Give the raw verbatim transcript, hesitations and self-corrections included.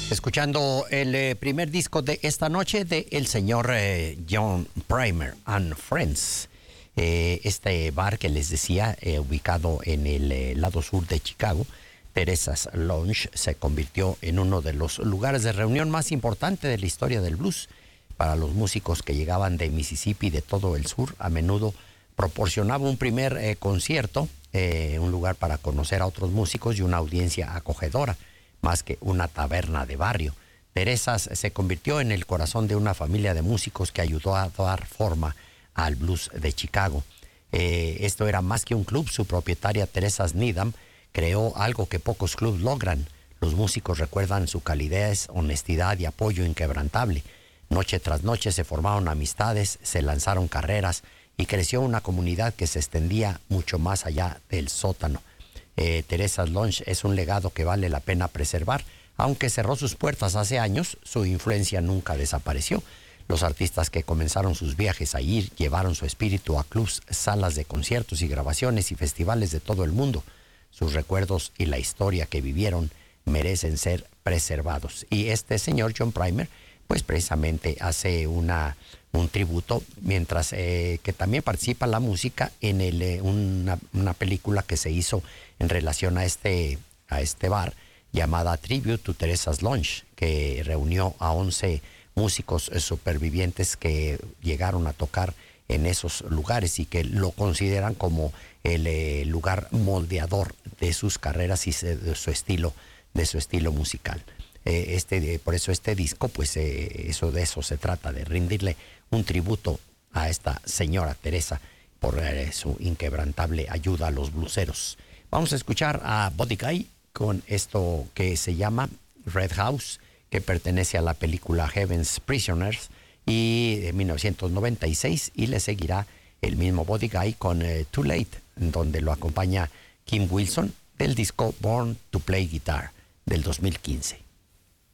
Escuchando el eh, primer disco de esta noche de el señor eh, John Primer and Friends. Eh, este bar que les decía, eh, ubicado en el eh, lado sur de Chicago, Teresa's Lounge, se convirtió en uno de los lugares de reunión más importante de la historia del blues. Para los músicos que llegaban de Mississippi y de todo el sur, a menudo proporcionaba un primer eh, concierto, eh, un lugar para conocer a otros músicos y una audiencia acogedora, más que una taberna de barrio. Teresa's se convirtió en el corazón de una familia de músicos que ayudó a dar forma al blues de Chicago. Eh, esto era más que un club. Su propietaria, Teresa Needham, creó algo que pocos clubs logran. Los músicos recuerdan su calidez, honestidad y apoyo inquebrantable. Noche tras noche se formaron amistades, se lanzaron carreras y creció una comunidad que se extendía mucho más allá del sótano. Eh, Teresa's Lounge es un legado que vale la pena preservar. Aunque cerró sus puertas hace años, su influencia nunca desapareció. Los artistas que comenzaron sus viajes allí llevaron su espíritu a clubs, salas de conciertos y grabaciones y festivales de todo el mundo. Sus recuerdos y la historia que vivieron merecen ser preservados. Y este señor John Primer, pues precisamente hace una, un tributo, mientras eh, que también participa la música en el, eh, una, una película que se hizo en relación a este, a este bar, llamada Tribute to Teresa's Lounge, que reunió a once músicos supervivientes que llegaron a tocar en esos lugares y que lo consideran como el eh, lugar moldeador de sus carreras y se, de su estilo, de su estilo musical. Eh, este, por eso este disco, pues eh, eso de eso se trata, de rendirle un tributo a esta señora Teresa por eh, su inquebrantable ayuda a los bluseros. Vamos a escuchar a Buddy Guy con esto que se llama Red House, que pertenece a la película Heaven's Prisoners y de mil novecientos noventa y seis, y le seguirá el mismo Buddy Guy con eh, Too Late, en donde lo acompaña Kim Wilson, del disco Born to Play Guitar del dos mil quince.